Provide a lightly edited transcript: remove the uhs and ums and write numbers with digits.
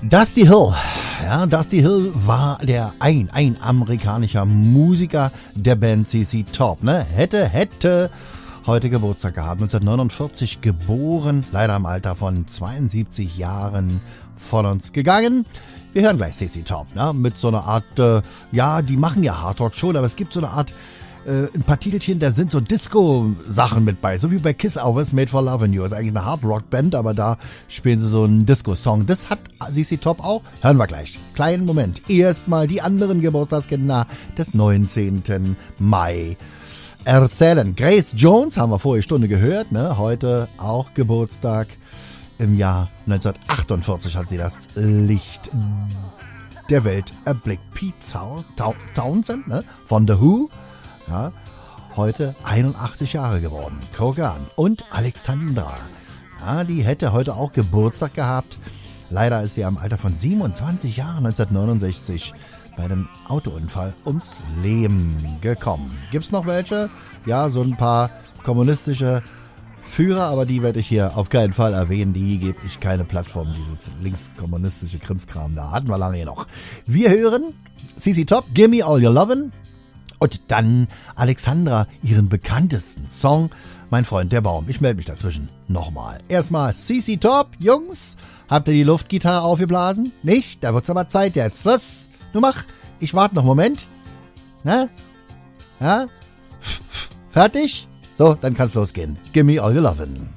Dusty Hill. Ja, Dusty Hill war ein amerikanischer Musiker der Band CC Top. Ne? Hätte heute Geburtstag gehabt. 1949 geboren, leider im Alter von 72 Jahren von uns gegangen. Wir hören gleich CC Top, ne? Mit so einer Art, die machen ja Hardrock schon, aber es gibt so eine Art, ein paar Titelchen, da sind so Disco-Sachen mit bei, so wie bei Kiss Hours, Made for Lovin' You. Ist eigentlich eine Hard-Rock-Band, aber da spielen sie so einen Disco-Song. Das hat CC Top auch. Hören wir gleich. Kleinen Moment. Erstmal die anderen Geburtstagskinder des 19. Mai erzählen. Grace Jones haben wir vorige Stunde gehört, ne? Heute auch Geburtstag. Im Jahr 1948 hat sie das Licht der Welt erblickt. Pete Townsend, ne? Von The Who. Ja, heute 81 Jahre geworden. Kogan und Alexandra. Ja, die hätte heute auch Geburtstag gehabt. Leider ist sie im Alter von 27 Jahren 1969 bei einem Autounfall ums Leben gekommen. Gibt's noch welche? Ja, so ein paar kommunistische Führer, aber die werde ich hier auf keinen Fall erwähnen. Die gebe ich keine Plattform, dieses linkskommunistische Krimskram. Da hatten wir lange noch. Wir hören CC Top, Gimme All Your Lovin'. Und dann Alexandra, ihren bekanntesten Song, Mein Freund der Baum. Ich melde mich dazwischen nochmal. Erstmal CC Top, Jungs. Habt ihr die Luftgitarre aufgeblasen? Nicht? Da wird's aber Zeit jetzt. Was? Du mach. Ich warte noch einen Moment. Na? Ja? Fertig? So, dann kann's losgehen. Gimme all your lovin'.